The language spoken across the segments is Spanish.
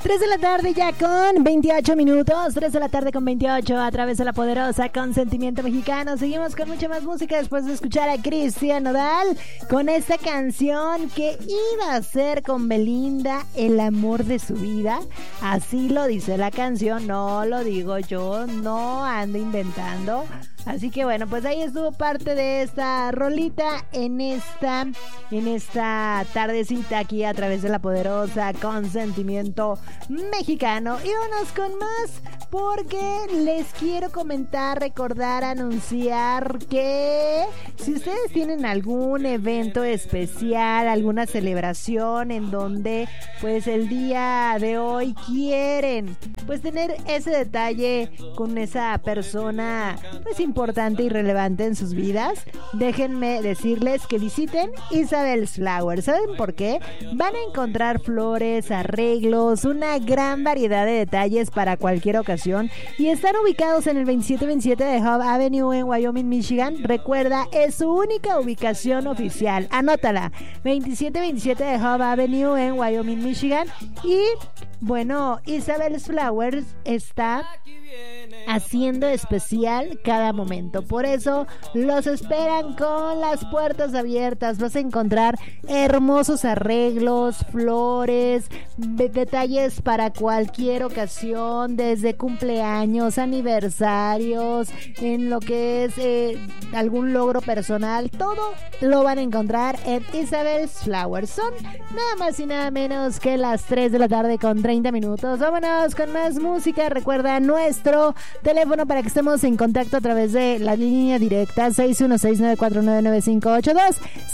3 de la tarde ya con 28 minutos, 3 de la tarde con 28 a través de la poderosa Consentimiento Mexicano. Seguimos con mucha más música después de escuchar a Cristian Nodal con esta canción que iba a ser con Belinda el amor de su vida. Así lo dice la canción, no lo digo yo, no ando inventando. Así que bueno, pues ahí estuvo parte de esta rolita en esta tardecita aquí a través de la poderosa Consentimiento Mexicano. Y vámonos con más porque les quiero comentar, recordar, anunciar que si ustedes tienen algún evento especial, alguna celebración en donde pues el día de hoy quieren pues tener ese detalle con esa persona pues importante y relevante en sus vidas, déjenme decirles que visiten Isabel's Flowers. ¿Saben por qué? Van a encontrar flores, arreglos, una gran variedad de detalles para cualquier ocasión y están ubicados en el 2727 de Hub Avenue en Wyoming, Michigan. Recuerda, es su única ubicación oficial. Anótala, 2727 de Hub Avenue en Wyoming, Michigan. Y bueno, Isabel's Flowers está haciendo especial cada momento. Por eso los esperan con las puertas abiertas. Vas a encontrar hermosos arreglos, flores, detalles para cualquier ocasión, desde cumpleaños, aniversarios, en lo que es algún logro personal. Todo lo van a encontrar en Isabel's Flowers. Son nada más y nada menos que las 3 de la tarde con 30 minutos. Vámonos con más música. Recuerda nuestro teléfono para que estemos en contacto a través de la línea directa 616-949-9582,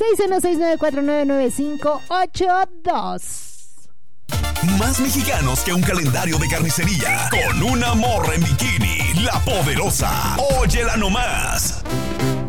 616-949-9582. Más mexicanos que un calendario de carnicería, con una morra en bikini, la poderosa. Óyela nomás.